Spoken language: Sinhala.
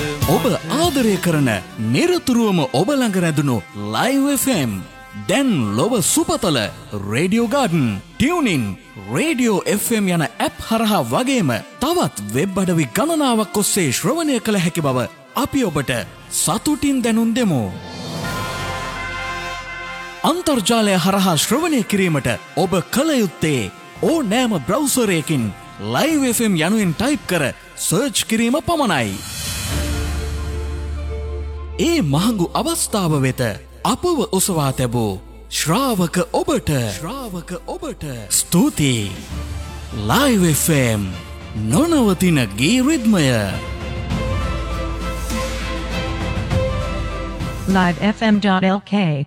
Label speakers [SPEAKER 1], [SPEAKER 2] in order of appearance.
[SPEAKER 1] ඔබ ආදරය කරන නිරතුරුවම ඔබ ළඟ රැඳුණු Live FM දැන් ලොව සුපතල Radio Garden, TuneIn, Radio FM යන ඇප් හරහා වගේම තවත් වෙබ් අඩවි ගණනාවක් ඔස්සේ ශ්‍රවණය කළ හැකි බව අපි ඔබට සතුටින් දැනුම් දෙමු. අන්තර්ජාලය හරහා ශ්‍රවණය කිරීමට ඔබ කළ යුත්තේ ඕනෑම බ්‍රවුසරයකින් Live FM යනුවෙන් ටයිප් කර සර්ච් කිරීම පමණයි. ඒ මහඟු අවස්ථාව වෙත අපව ඔසවා තැබූ ශ්‍රාවක ඔබට ස්තුතියි. Live FM නොනවතින ගී රිද්මය.
[SPEAKER 2] livefm.lk